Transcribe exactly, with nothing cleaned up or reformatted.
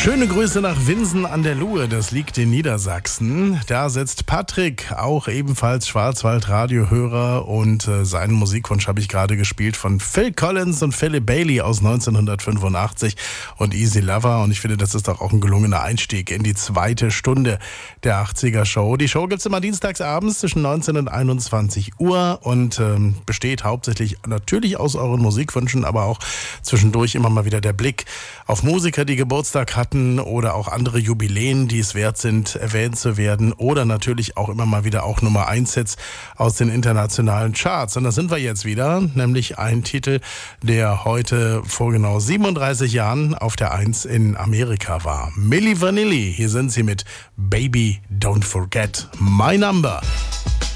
Schöne Grüße nach Winsen an der Luhe, das liegt in Niedersachsen. Da sitzt Patrick, auch ebenfalls Schwarzwald-Radiohörer, und äh, seinen Musikwunsch habe ich gerade gespielt von Phil Collins und Philip Bailey aus neunzehnhundertfünfundachtzig und Easy Lover, und ich finde, das ist doch auch ein gelungener Einstieg in die zweite Stunde der achtziger Show. Die Show gibt's immer dienstagsabends zwischen neunzehn und einundzwanzig Uhr und ähm, besteht hauptsächlich natürlich aus euren Musikwünschen, aber auch zwischendurch immer mal wieder der Blick auf Musiker, die Geburtstag hatten, oder auch andere Jubiläen, die es wert sind, erwähnt zu werden, oder natürlich auch immer mal wieder auch Nummer eins Hits aus den internationalen Charts. Und da sind wir jetzt wieder, nämlich ein Titel, der heute vor genau siebenunddreißig Jahren auf der eins in Amerika war. Milli Vanilli, hier sind sie mit Baby Don't Forget My Number.